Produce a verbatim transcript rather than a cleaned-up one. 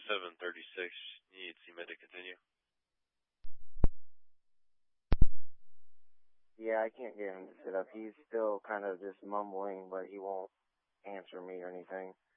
seven thirty-six. You need C M E D to continue. Yeah, I can't get him to sit up. He's still kind of just mumbling, but he won't answer me or anything.